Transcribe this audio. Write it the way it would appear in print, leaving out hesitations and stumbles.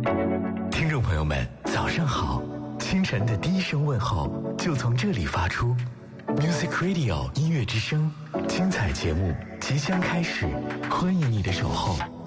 听众朋友们，早上好！清晨的第一声问候就从这里发出。Music Radio 音乐之声，精彩节目即将开始，欢迎你的守候。